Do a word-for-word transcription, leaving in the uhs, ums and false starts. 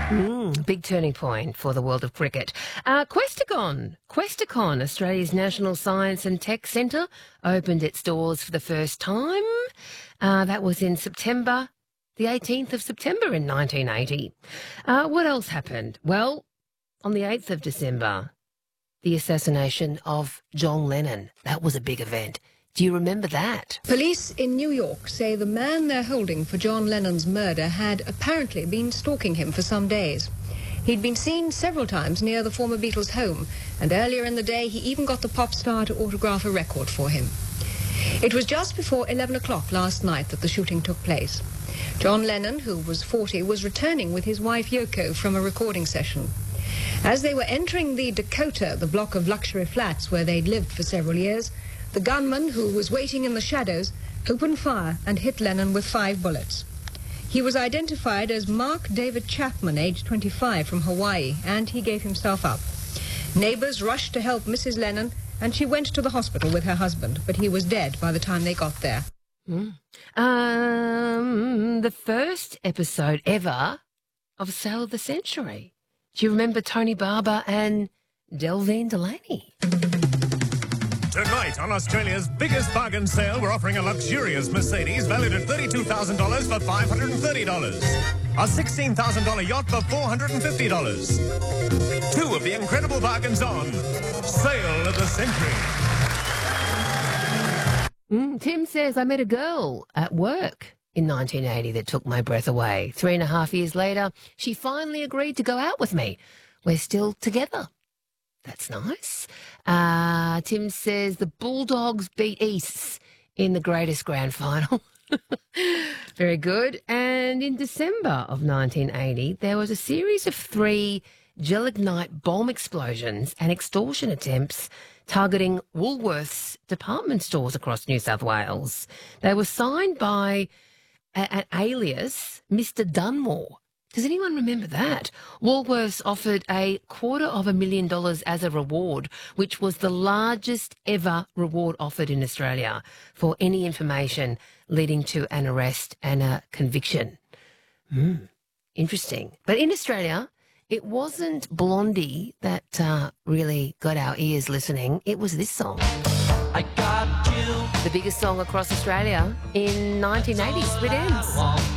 Mm, big turning point for the world of cricket. Uh, Questacon, Questacon, Australia's National Science and Tech Centre, opened its doors for the first time. Uh, that was in September, the eighteenth of September in nineteen eighty. Uh, what else happened? Well, on the eighth of December, the assassination of John Lennon. That was a big event. Do you remember that? Police in New York say the man they're holding for John Lennon's murder had apparently been stalking him for some days. He'd been seen several times near the former Beatles' home, and earlier in the day he even got the pop star to autograph a record for him. It was just before eleven o'clock last night that the shooting took place. John Lennon, who was forty, was returning with his wife Yoko from a recording session. As they were entering the Dakota, the block of luxury flats where they'd lived for several years, the gunman, who was waiting in the shadows, opened fire and hit Lennon with five bullets. He was identified as Mark David Chapman, aged twenty-five, from Hawaii, and he gave himself up. Neighbours rushed to help Missus Lennon, and she went to the hospital with her husband, but he was dead by the time they got there. Mm. Um, the first episode ever of Sale of the Century. Do you remember Tony Barber and Delvine Delaney? Tonight on Australia's biggest bargain sale, we're offering a luxurious Mercedes valued at thirty-two thousand dollars for five hundred thirty dollars. A sixteen thousand dollars yacht for four hundred fifty dollars. Two of the incredible bargains on Sale of the Century. Mm, Tim says, I met a girl at work in nineteen eighty that took my breath away. Three and a half years later, she finally agreed to go out with me. We're still together. That's nice. Uh, Tim says the Bulldogs beat Easts in the greatest grand final. Very good. And in December of nineteen eighty, there was a series of three gelignite bomb explosions and extortion attempts targeting Woolworths department stores across New South Wales. They were signed by a- an alias, Mister Dunmore. Does anyone remember that? Woolworths offered a quarter of a million dollars as a reward, which was the largest ever reward offered in Australia for any information leading to an arrest and a conviction. Hmm, interesting. But in Australia, it wasn't Blondie that uh, really got our ears listening. It was this song. I got you. The biggest song across Australia in nineteen eighty, Split Ends.